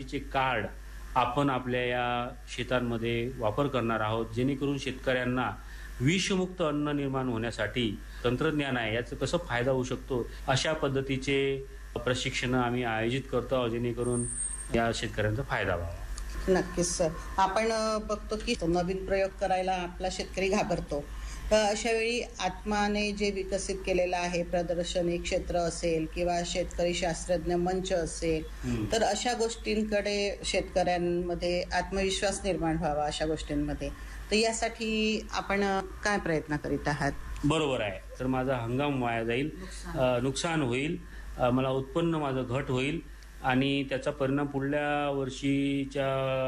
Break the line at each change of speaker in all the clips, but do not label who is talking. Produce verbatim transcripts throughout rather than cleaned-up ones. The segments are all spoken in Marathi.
आधारितचे कार्ड आपण आपल्या या शेतांमध्ये वापर करणार आहोत, जेणेकरून शेतकऱ्यांना विषमुक्त अन्न निर्माण होण्यासाठी तंत्रज्ञान आहे याचा कसा फायदा होऊ शकतो, अशा पद्धतीचे प्रशिक्षण आम्ही आयोजित करतो आहोत, जेणेकरून या शेतकऱ्यांचा फायदा व्हावा।
नक्कीच सर, आपण बघतो की नवीन प्रयोग करायला आपला शेतकरी घाबरतो। अशा वेळी आत्माने जे विकसित केलेलं आहे, प्रदर्शनी क्षेत्र असेल किंवा शेतकरी शास्त्रज्ञ मंच असेल, तर अशा गोष्टींकडे शेतकऱ्यांमध्ये आत्मविश्वास निर्माण व्हावा अशा गोष्टींमध्ये, तर यासाठी आपण काय प्रयत्न करीत आहात?
बरोबर आहे। तर माझा हंगाम वाया जाईल, नुकसान होईल, मला उत्पन्न माझं घट होईल आणि त्याचा परिणाम पुढल्या वर्षीच्या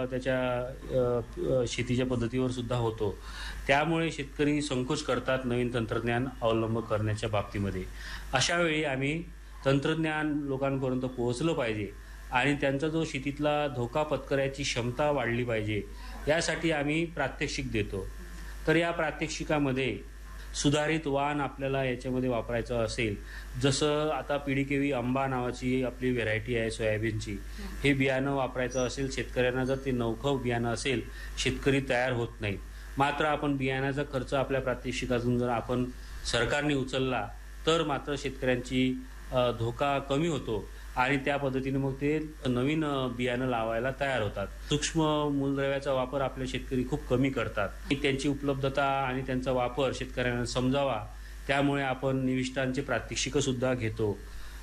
त्याच्या शेतीच्या पद्धतीवर सुद्धा होतो। त्यामुळे शेतकरी संकोच करतात नवीन तंत्रज्ञान अवलंब करण्याच्या बाबतीमध्ये। अशा वेळी आम्ही तंत्रज्ञान लोकांपर्यंत पोहोचलं पाहिजे आणि त्यांचा जो शेतीतला धोका पत्करायची क्षमता वाढली पाहिजे, यासाठी आम्ही प्रात्यक्षिक देतो। तर या प्रात्यक्षिकामध्ये सुधारित वाण आपल्याला याच्यामध्ये वापरायचं असेल, जसं आता पीडीकेवी अंबा नावाची आपली व्हेरायटी आहे सोयाबीनची, हे बियाणं वापरायचं असेल शेतकऱ्यांना, जर ते नवखं बियाणं असेल, शेतकरी तयार होत नाही। मात्र आपण बियाण्याचा खर्च आपल्या प्रात्यक्षिकातून जर आपण सरकारने उचलला तर मात्र शेतकऱ्यांची धोका कमी होतो आणि त्या पद्धतीने मग ते नवीन बियाणं लावायला तयार होतात। सूक्ष्म मूलद्रव्याचा वापर आपले शेतकरी खूप कमी करतात। त्यांची उपलब्धता आणि त्यांचा वापर शेतकऱ्यांना समजावा, त्यामुळे आपण निविष्ठांचे प्रात्यक्षिक सुद्धा घेतो।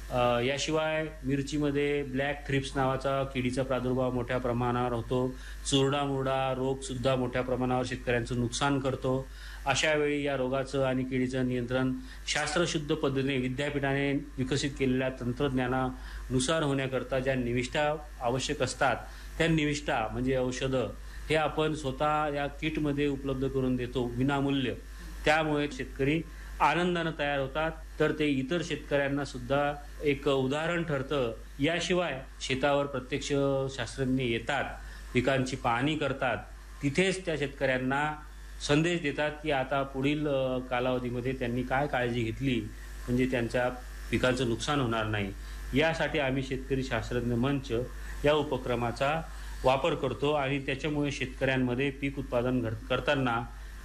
याशिवाय मिरचीमध्ये ब्लॅक थ्रिप्स नावाचा किडीचा प्रादुर्भाव मोठ्या प्रमाणावर होतो। चुरडा मुरडा रोग सुद्धा मोठ्या प्रमाणावर शेतकऱ्यांचं नुकसान करतो। अशा वेळी या रोगाचं आणि किडीचं नियंत्रण शास्त्रशुद्ध पद्धतीने विद्यापीठाने विकसित केलेल्या तंत्रज्ञानानुसार होण्याकरता ज्या निविष्ठा आवश्यक असतात, त्या निविष्ठा म्हणजे औषधं हे आपण स्वतः या किटमध्ये उपलब्ध करून देतो विनामूल्य। त्यामुळे शेतकरी आनंदाने तयार होतात, तर ते इतर शेतकऱ्यांना सुद्धा एक उदाहरण ठरतं। याशिवाय शेतावर प्रत्यक्ष शास्त्रज्ञ येतात, पिकांची पाहणी करतात, तिथेच त्या शेतकऱ्यांना संदेश देतात की आता पुढील कालावधीमध्ये त्यांनी काय काळजी घेतली म्हणजे त्यांच्या पिकांचं नुकसान होणार नाही। यासाठी आम्ही शेतकरी शास्त्रज्ञ मंच या उपक्रमाचा वापर करतो आणि त्याच्यामुळे शेतकऱ्यांमध्ये पीक उत्पादन करताना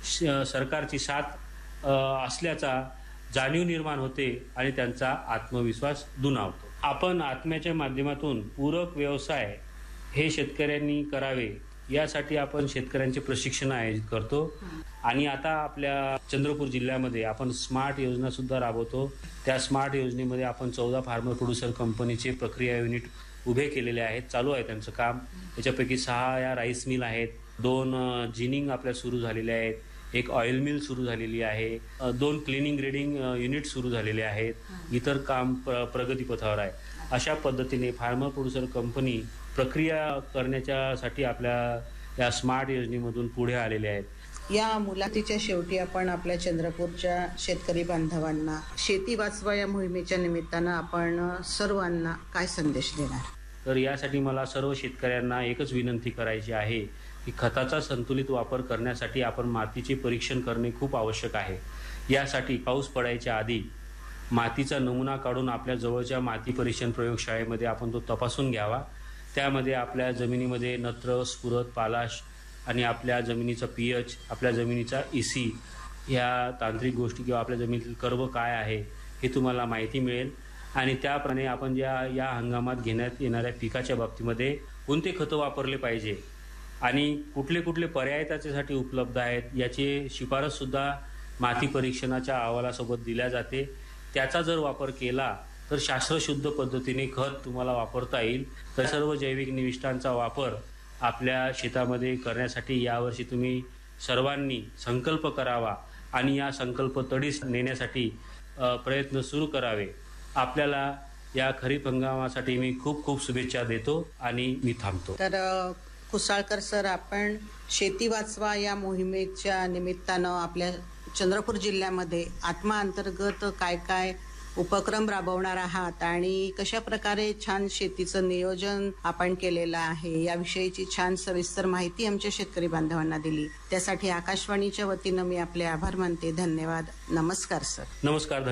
सरकारची साथ असल्याचा जाणीव निर्माण होते आणि त्यांचा आत्मविश्वास दुणावतो। आपण आत्म्याच्या माध्यमातून पूरक व्यवसाय हे शेतकऱ्यांनी करावे यासाठी आपण शेतकऱ्यांचे प्रशिक्षण आयोजित करतो आणि आता आपल्या चंद्रपूर जिल्ह्यामध्ये आपण स्मार्ट योजना सुद्धा राबवतो। त्या स्मार्ट योजनेमध्ये आपण चौदा फार्मर प्रोड्युसर कंपनीचे प्रक्रिया युनिट उभे केलेले आहेत, चालू आहे त्यांचं काम। याच्यापैकी सहा या राईस मिल आहेत, दोन जिनिंग आपल्या सुरू झालेले आहेत, एक ऑइल मिल सुरू झालेली आहे, दोन क्लिनिंग ग्रेडिंग युनिट सुरू झालेले आहेत, इतर काम प्र प्रगतीपथावर आहे। अशा पद्धतीने फार्मर प्रोड्युसर कंपनी प्रक्रिया करण्याच्यासाठी आपल्या या स्मार्ट योजनेमधून पुढे आलेले आहेत।
या मुलाखतीच्या शेवटी आपण आपल्या चंद्रपूरच्या शेतकरी बांधवांना शेती वाचवा या मोहिमेच्या निमित्तानं आपण सर्वांना काय संदेश देणार?
तर यासाठी मला सर्व शेतकऱ्यांना एकच विनंती करायची आहे की खताचा संतुलित वापर करण्यासाठी आपण मातीचे परीक्षण करणे खूप आवश्यक आहे। यासाठी पाऊस पडायच्या आधी मातीचा नमुना काढून आपल्या जवळच्या माती परीक्षण प्रयोगशाळेमध्ये आपण तो तपासून घ्यावा। त्यामध्ये आपल्या जमिनीमध्ये नत्र, स्फुरद, पालाश आणि आपल्या जमिनीचा पीएच, आपल्या जमिनीचा ईसी ह्या तांत्रिक गोष्टी किंवा आपल्या जमिनीतील कर्ब काय आहे हे तुम्हाला माहिती मिळेल आणि त्याप्रमाणे आपण ज्या या हंगामात घेण्यात येणाऱ्या पिकाच्या बाबतीमध्ये कोणते खतं वापरले पाहिजे आणि कुठले कुठले पर्याय त्याच्यासाठी उपलब्ध आहेत याची शिफारस सुद्धा माती परीक्षणाच्या अहवालासोबत दिल्या जाते। त्याचा जर वापर केला तर शास्त्रशुद्ध पद्धतीने खत तुम्हाला वापरता येईल। तर सर्व जैविक निविष्ठांचा वापर आपल्या शेतामध्ये करण्यासाठी यावर्षी तुम्ही सर्वांनी संकल्प करावा आणि या संकल्प तडीस नेण्यासाठी प्रयत्न सुरू करावे। आपल्याला या खरीप हंगामासाठी मी खूप खूप शुभेच्छा देतो आणि मी थांबतो।
तर कुसाळकर सर, आपण शेती वाचवा या मोहिमेच्या निमित्तानं आपल्या चंद्रपूर जिल्ह्यामध्ये आत्मा अंतर्गत काय काय उपक्रम राबवणार आहात आणि कशा प्रकारे छान शेतीचं नियोजन आपण केलेलं आहे याविषयीची छान सविस्तर माहिती आमच्या शेतकरी बांधवांना दिली, त्यासाठी आकाशवाणीच्या वतीनं मी आपले आभार मानते। धन्यवाद। नमस्कार सर।
नमस्कार।